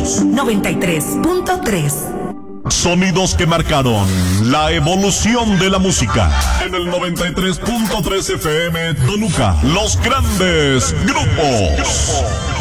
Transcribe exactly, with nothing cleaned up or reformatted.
Somos noventa y tres punto tres. Sonidos que marcaron la evolución de la música. En el noventa y tres punto tres F M Toluca, los grandes grupos.